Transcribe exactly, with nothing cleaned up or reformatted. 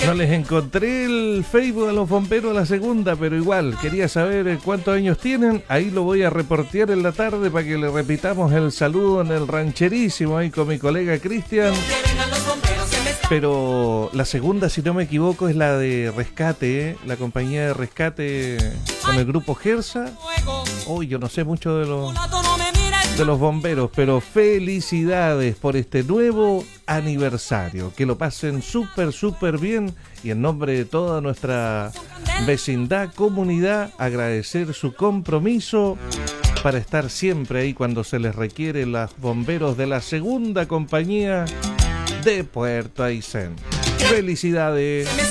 No les encontré el Facebook a los bomberos a la segunda, pero igual, quería saber cuántos años tienen. Ahí lo voy a reportear en la tarde para que le repitamos el saludo en el rancherísimo ahí con mi colega Cristian. Pero la segunda, si no me equivoco, es la de rescate, ¿eh? La compañía de rescate con el grupo Gersa. Uy, yo no sé mucho de los, de los bomberos, pero felicidades por este nuevo aniversario. Que lo pasen súper, súper bien. Y en nombre de toda nuestra vecindad, comunidad, agradecer su compromiso para estar siempre ahí cuando se les requiere, los bomberos de la segunda compañía de Puerto Aysén. Felicidades.